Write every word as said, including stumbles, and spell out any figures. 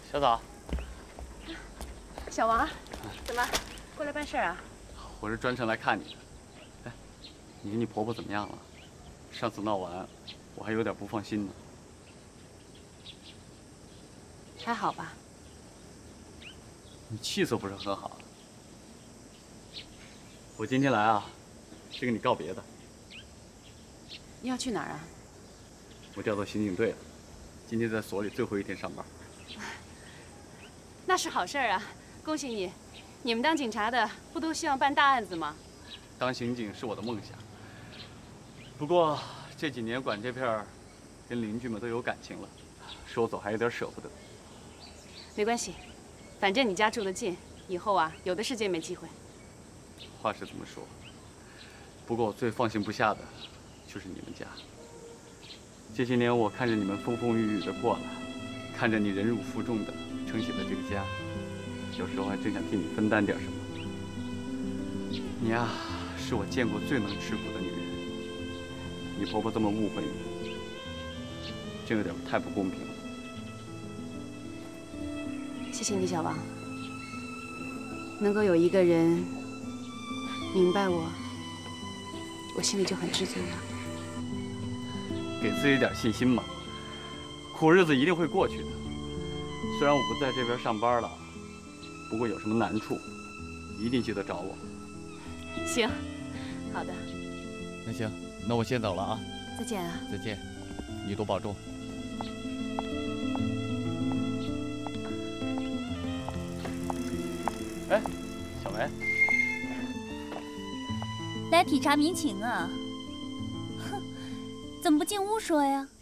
小枣， 小王，怎么过来办事啊？ 我是专程来看你的。哎，你跟你婆婆怎么样了？上次闹完，我还有点不放心呢。 还好吧？ 你气色不是很好。我今天来啊，是跟你告别的。 你要去哪儿啊？ 我调到刑警队了，今天在所里最后一天上班。 那是好事儿啊，恭喜你！你们当警察的不都希望办大案子吗？ 当刑警是我的梦想。不过这几年管这片儿，跟邻居们都有感情了，说走还有点舍不得。 没关系，反正你家住得近，以后啊有的是见面机会。 话是这么说，不过我最放心不下的就是你们家。这些年我看着你们风风雨雨的过来，看着你忍辱负重的撑起了这个家，有时候还真想替你分担点什么。你呀，是我见过最能吃苦的女人。你婆婆这么误会你，真有点太不公平了。 谢谢你，小王。能够有一个人明白我，我心里就很知足了。 给自己点信心嘛，苦日子一定会过去的。虽然我不在这边上班了，不过有什么难处，一定记得找我。 行，好的。 那行，那我先走了啊。 再见啊。 再见，你多保重。 哎，小梅， 来体察民情啊！哼，怎么不进屋说呀？